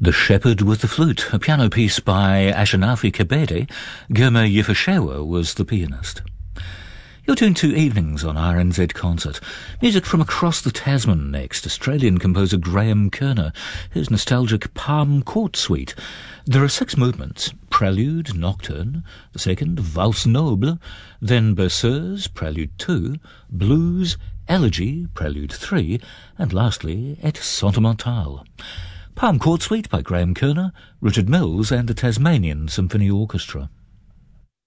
The Shepherd with the Flute, a piano piece by Ashanafi Kebede. Germa Yefeshewa was the pianist. You're tuned to Evenings on RNZ Concert. Music from across the Tasman next. Australian composer Graham Kerner, his nostalgic Palm Court Suite. There are 6 movements: Prelude, Nocturne, the second, Valse Noble, then Berceuse, Prelude 2, Blues, Elegy, Prelude 3, and lastly, Et Sentimentale. Palm Court Suite by Graham Kerner, Richard Mills and the Tasmanian Symphony Orchestra.